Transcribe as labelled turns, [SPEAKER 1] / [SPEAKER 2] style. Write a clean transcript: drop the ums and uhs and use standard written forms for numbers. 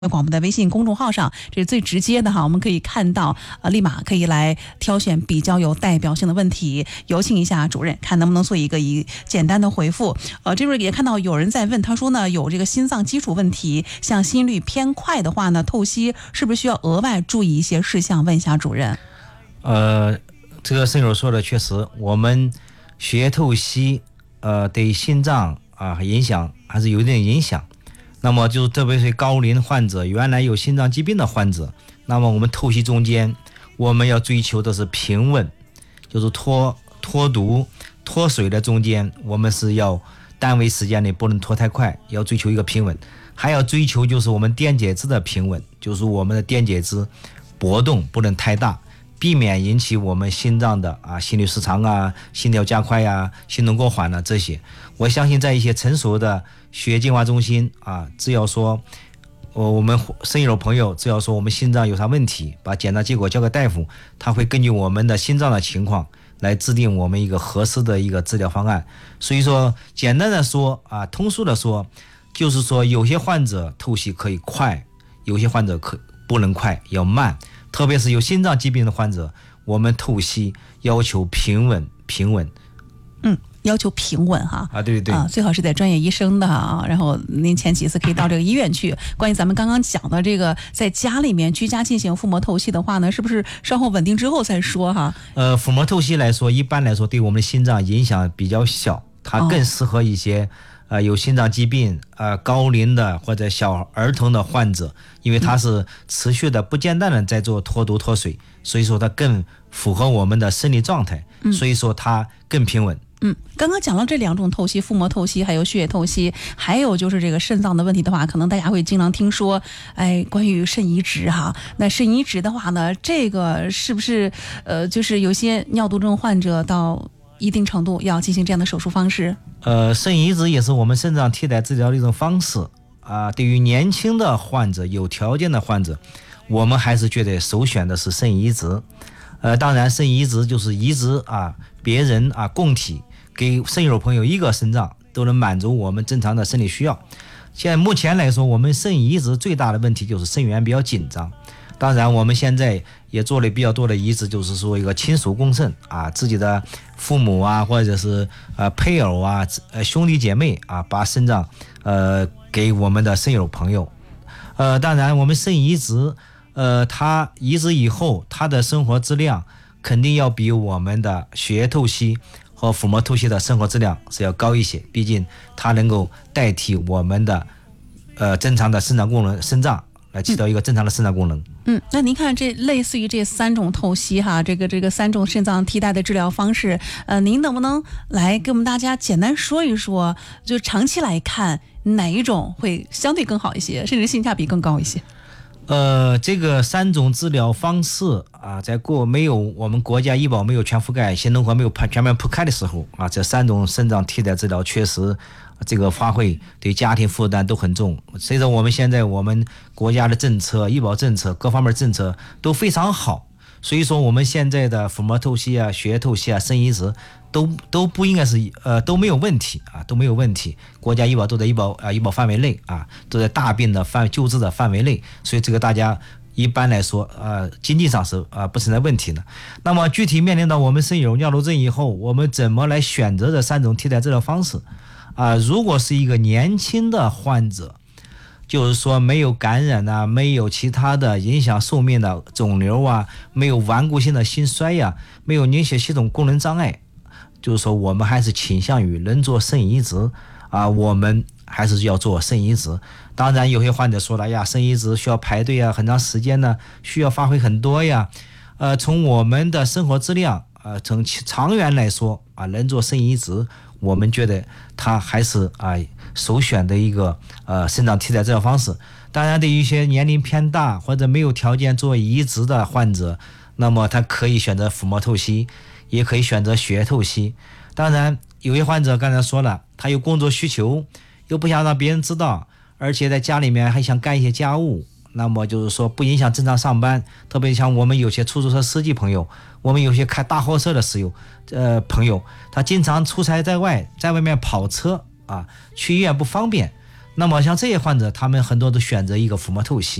[SPEAKER 1] 广播的微信公众号上，这是最直接的哈，我们可以看到立马可以来挑选比较有代表性的问题。有请一下主任，看能不能做一个简单的回复。这会儿也看到有人在问，他说呢有这个心脏基础问题，像心率偏快的话呢，透析是不是需要额外注意一些事项？问一下主任。
[SPEAKER 2] 这个肾友说的确实，我们血液透析对心脏影响还是有一点影响。那么就特别是高龄患者，原来有心脏疾病的患者，那么我们透析中间我们要追求的是平稳，就是脱毒脱水的中间，我们是要单位时间内不能脱太快，要追求一个平稳，还要追求就是我们电解质的平稳，就是我们的电解质波动不能太大，避免引起我们心脏的心律失常心跳加快心动过缓这些。我相信在一些成熟的血液净化中心只要说我们肾友朋友只要说我们心脏有啥问题，把检查结果交给大夫，他会根据我们的心脏的情况来制定我们一个合适的一个治疗方案。所以说简单的说通俗的说，就是说有些患者透析可以快，有些患者不能快，要慢。特别是有心脏疾病的患者，我们透析要求平稳。
[SPEAKER 1] 要求平稳哈
[SPEAKER 2] 对，
[SPEAKER 1] 最好是在专业医生的然后您前几次可以到这个医院去。关于咱们刚刚讲的这个在家里面居家进行腹膜透析的话呢，是不是稍后稳定之后再说哈？
[SPEAKER 2] 腹膜透析来说，一般来说对我们的心脏影响比较小，它更适合一些有心脏疾病高龄的或者小儿童的患者，因为它是持续的不间断的在做脱毒脱水，所以说它更符合我们的生理状态，所以说它更平稳。
[SPEAKER 1] 刚刚讲了这两种透析，腹膜透析还有血液透析，还有就是这个肾脏的问题的话，可能大家会经常听说关于肾移植哈。那肾移植的话呢，这个是不是就是有些尿毒症患者到一定程度要进行这样的手术方式？
[SPEAKER 2] 肾移植也是我们肾脏替代治疗的一种方式对于年轻的患者，有条件的患者，我们还是觉得首选的是肾移植。当然肾移植就是移植别人供体给肾友朋友一个肾脏，都能满足我们正常的生理需要。现在目前来说，我们肾移植最大的问题就是肾源比较紧张。当然我们现在也做了比较多的移植，就是说一个亲属共肾自己的父母或者是配偶兄弟姐妹把肾脏给我们的肾友朋友。当然我们肾移植他移植以后，他的生活质量肯定要比我们的血液透析和腹膜透析的生活质量是要高一些，毕竟它能够代替我们的正常的肾脏功能，肾脏来起到一个正常的肾脏功能。
[SPEAKER 1] 那您看这类似于这三种透析哈，这个三种肾脏替代的治疗方式，您能不能来给我们大家简单说一说，就长期来看哪一种会相对更好一些，甚至性价比更高一些？
[SPEAKER 2] 这个三种治疗方式在没有我们国家医保没有全覆盖，新农合没有全面铺开的时候这三种肾脏替代治疗确实这个发挥对家庭负担都很重。随着我们现在我们国家的政策、医保政策各方面政策都非常好，所以说我们现在的腹膜透析血液透析肾移植都不应该是都没有问题都没有问题。国家医保都在医保范围内都在大病的救治的范围内，所以这个大家一般来说经济上是不存在问题的。那么具体面临到我们肾友尿毒症以后，我们怎么来选择这三种替代治疗方式如果是一个年轻的患者，就是说没有感染没有其他的影响寿命的肿瘤没有顽固性的心衰没有凝血系统功能障碍，就是说我们还是倾向于能做肾移植我们还是要做肾移植。当然有些患者说了肾移植需要排队很长时间需要发挥很多从我们的生活质量从长远来说能做肾移植，我们觉得它还是首选的一个肾脏替代治疗方式。当然对于一些年龄偏大或者没有条件做移植的患者，那么他可以选择腹膜透析，也可以选择血液透析。当然有些患者刚才说了，他有工作需求，又不想让别人知道，而且在家里面还想干一些家务，那么就是说不影响正常上班。特别像我们有些出租车司机朋友，我们有些开大货车的朋友，他经常出差在外面跑车去医院不方便， 那么像这些患者，他们很多都选择一个腹膜透析。